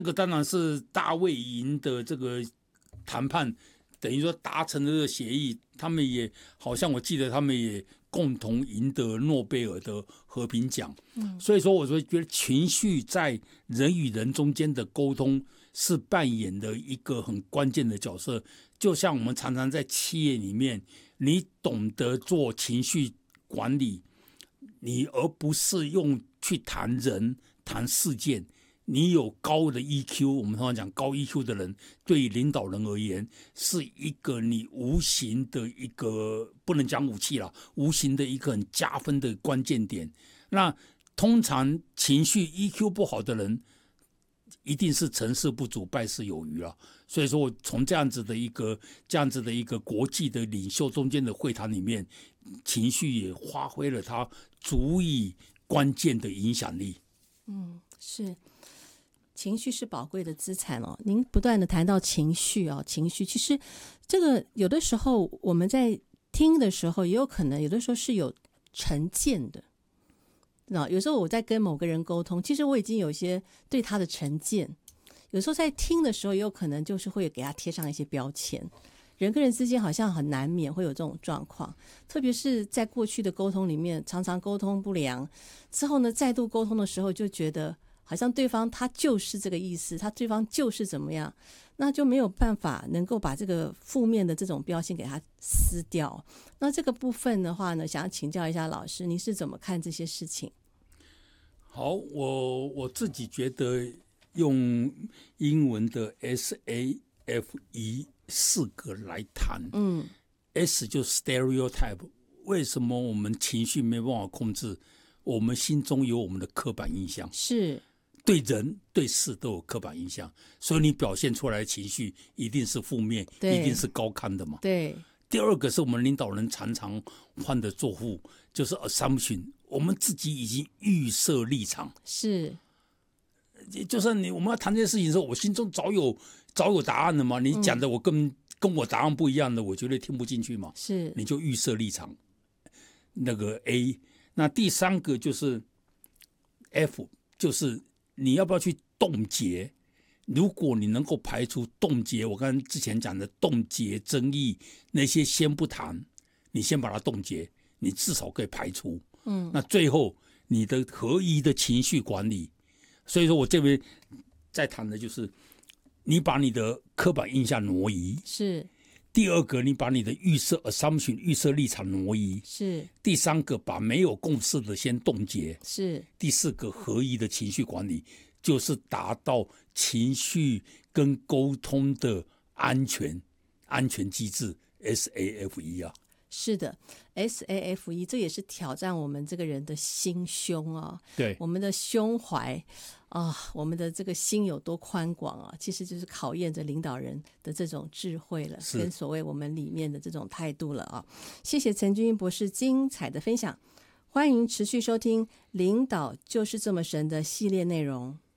这个当然是大卫营的这个谈判，等于说达成了这个协议，他们也好像我记得他们也共同赢得诺贝尔的和平奖。所以说我觉得情绪在人与人中间的沟通是扮演的一个很关键的角色。就像我们常常在企业里面，你懂得做情绪管理，你而不是用去谈人谈事件，你有高的 EQ， 我们通常讲高 EQ 的人，对于领导人而言，是一个你无形的一个，不能讲武器啦，无形的一个很加分的关键点。那通常情绪 EQ 不好的人，一定是成事不足败事有余啊。所以说我从这样子的一个国际的领袖中间的会谈里面，情绪也发挥了它足以关键的影响力。 是，情绪是宝贵的资产哦。您不断的谈到情绪哦，情绪其实这个有的时候我们在听的时候，也有可能有的时候是有成见的。有时候我在跟某个人沟通，其实我已经有一些对他的成见，有时候在听的时候也有可能就是会给他贴上一些标签。人跟人之间好像很难免会有这种状况，特别是在过去的沟通里面，常常沟通不良之后呢，再度沟通的时候就觉得好像对方他就是这个意思，对方就是怎么样，那就没有办法能够把这个负面的这种标签给他撕掉。那这个部分的话呢，想要请教一下老师，你是怎么看这些事情？ 好，我自己觉得用英文的 SAFE 4个来谈。S 就 stereotype， 为什么我们情绪没办法控制？我们心中有我们的刻板印象， 是对人对事都有刻板印象，所以你表现出来的情绪一定是负面，一定是高看的嘛。 对。 第二个是我们领导人常常犯的错误，就是 assumption， 我们自己已经预设立场， 是， 就是我们要谈这些事情的时候，我心中早有答案了嘛。你讲的我跟我答案不一样的，我绝对听不进去嘛。 是， 你就预设立场，那个 A。那第三个就是 F， 就是你要不要去冻结。如果你能够排除冻结，我刚才之前讲的冻结争议那些先不谈，你先把它冻结，你至少可以排除。那最后你的合一的情绪管理。所以说我这边在谈的就是你把你的刻板印象挪移， 是。 第二个，你把你的预设 assumption 预设立场挪移， 是。 第三个，把没有共识的先冻结， 是。 第四个，合一的情绪管理，就是达到情绪跟沟通的安全机制 SAFE 啊。 是的 ，SAFE 这也是挑战我们这个人的心胸啊， 对， 我们的胸怀啊，我们的这个心有多宽广啊，其实就是考验着领导人的这种智慧了，跟所谓我们里面的这种态度了啊。谢谢陈君英博士精彩的分享，欢迎持续收听《领导就是这么神》的系列内容。